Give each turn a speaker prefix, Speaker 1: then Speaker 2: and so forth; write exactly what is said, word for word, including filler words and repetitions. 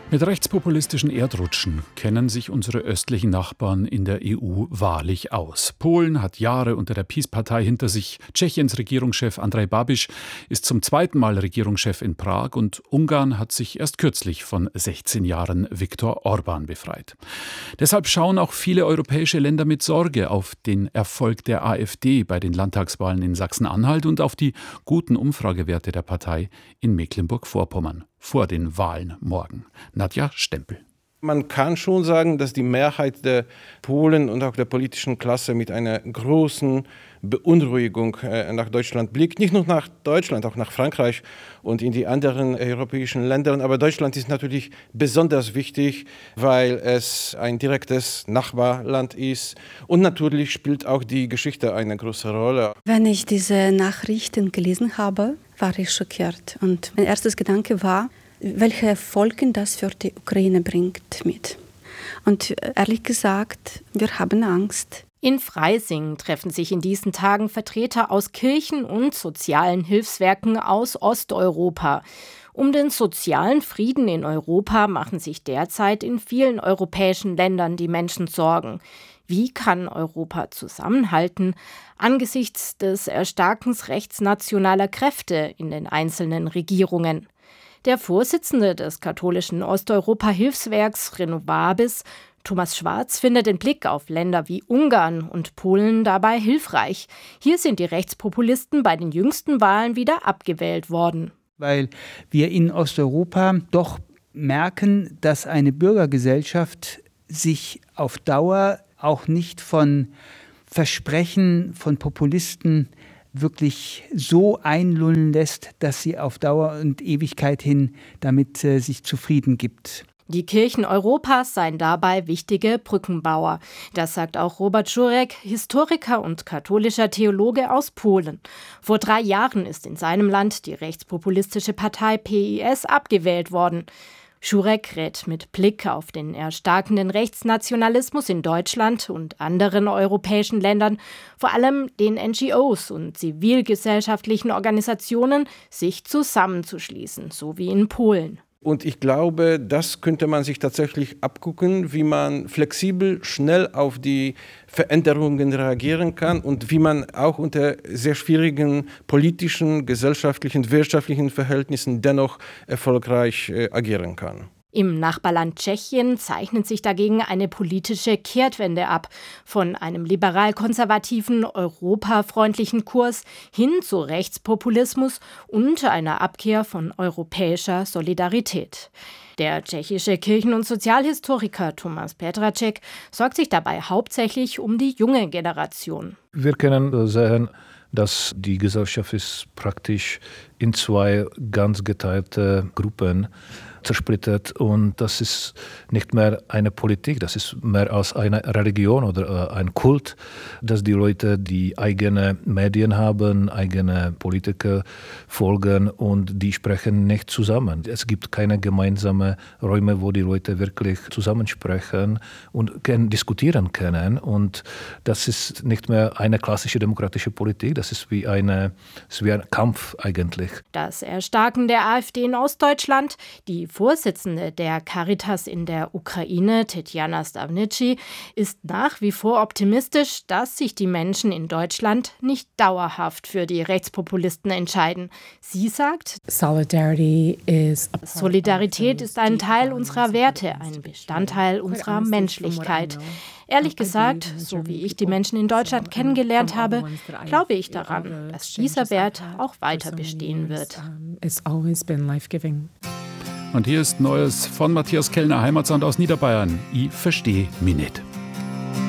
Speaker 1: Mit rechtspopulistischen Erdrutschen kennen sich unsere östlichen Nachbarn in der E U wahrlich aus. Polen hat Jahre unter der PiS-Partei hinter sich. Tschechiens Regierungschef Andrej Babiš ist zum zweiten Mal Regierungschef in Prag und Ungarn hat sich erst kürzlich von sechzehn Jahren Viktor Orbán befreit. Deshalb schauen auch viele europäische Länder mit Sorge auf den Erfolg der AfD bei den Landtagswahlen in Sachsen-Anhalt und auf die guten Umfragewerte der Partei in Mecklenburg-Vorpommern vor den Wahlen morgen. Nadja Stempel.
Speaker 2: Man kann schon sagen, dass die Mehrheit der Polen und auch der politischen Klasse mit einer großen Beunruhigung nach Deutschland blickt. Nicht nur nach Deutschland, auch nach Frankreich und in die anderen europäischen Länder. Aber Deutschland ist natürlich besonders wichtig, weil es ein direktes Nachbarland ist. Und natürlich spielt auch die Geschichte eine große Rolle.
Speaker 3: Wenn ich diese Nachrichten gelesen habe, war ich schockiert. Und mein erstes Gedanke war, welche Folgen das für die Ukraine bringt mit. Und ehrlich gesagt, wir haben Angst.
Speaker 4: In Freising treffen sich in diesen Tagen Vertreter aus Kirchen und sozialen Hilfswerken aus Osteuropa. Um den sozialen Frieden in Europa machen sich derzeit in vielen europäischen Ländern die Menschen Sorgen. Wie kann Europa zusammenhalten angesichts des Erstarkens rechtsnationaler Kräfte in den einzelnen Regierungen? Der Vorsitzende des katholischen Osteuropa-Hilfswerks Renovabis, Thomas Schwarz, findet den Blick auf Länder wie Ungarn und Polen dabei hilfreich. Hier sind die Rechtspopulisten bei den jüngsten Wahlen wieder abgewählt worden.
Speaker 5: Weil wir in Osteuropa doch merken, dass eine Bürgergesellschaft sich auf Dauer auch nicht von Versprechen von Populisten wirklich so einlullen lässt, dass sie auf Dauer und Ewigkeit hin damit äh, sich zufrieden gibt.
Speaker 4: Die Kirchen Europas seien dabei wichtige Brückenbauer. Das sagt auch Robert Żurek, Historiker und katholischer Theologe aus Polen. Vor drei Jahren ist in seinem Land die rechtspopulistische Partei P I S abgewählt worden. Żurek rät mit Blick auf den erstarkenden Rechtsnationalismus in Deutschland und anderen europäischen Ländern, vor allem den N G Os und zivilgesellschaftlichen Organisationen, sich zusammenzuschließen, so wie in Polen.
Speaker 2: Und ich glaube, das könnte man sich tatsächlich abgucken, wie man flexibel, schnell auf die Veränderungen reagieren kann und wie man auch unter sehr schwierigen politischen, gesellschaftlichen, wirtschaftlichen Verhältnissen dennoch erfolgreich äh, agieren kann.
Speaker 4: Im Nachbarland Tschechien zeichnet sich dagegen eine politische Kehrtwende ab. Von einem liberal-konservativen, europafreundlichen Kurs hin zu Rechtspopulismus und einer Abkehr von europäischer Solidarität. Der tschechische Kirchen- und Sozialhistoriker Thomas Petracek sorgt sich dabei hauptsächlich um die junge Generation.
Speaker 6: Wir können sehen, dass die Gesellschaft ist praktisch in zwei ganz geteilte Gruppen zersplittert und das ist nicht mehr eine Politik, das ist mehr als eine Religion oder ein Kult, dass die Leute die eigene Medien haben, eigene Politiker folgen und die sprechen nicht zusammen. Es gibt keine gemeinsamen Räume, wo die Leute wirklich zusammensprechen und können, diskutieren können und das ist nicht mehr eine klassische demokratische Politik, das ist wie, eine, ist wie ein Kampf eigentlich.
Speaker 4: Das Erstarken der AfD in Ostdeutschland, die Vorsitzende der Caritas in der Ukraine, Tetjana Stavnici, ist nach wie vor optimistisch, dass sich die Menschen in Deutschland nicht dauerhaft für die Rechtspopulisten entscheiden. Sie sagt, Solidarität ist ein Teil unserer Werte, ein Bestandteil unserer Menschlichkeit. Ehrlich gesagt, so wie ich die Menschen in Deutschland kennengelernt habe, glaube ich daran, dass dieser Wert auch weiter bestehen wird.
Speaker 1: Und hier ist Neues von Matthias Kellner, Heimatsound aus Niederbayern. Ich verstehe mich nicht.